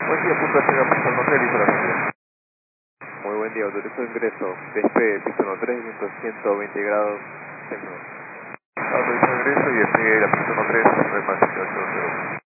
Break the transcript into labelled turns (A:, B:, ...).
A: Buen día, punto de llegada, pista 3, listo la salida.
B: Muy buen día, autorizo ingreso. Despegue, pista 13, viento 120 grados, centro.
A: Autorizo ingreso y despegue la pista 3, remate 800.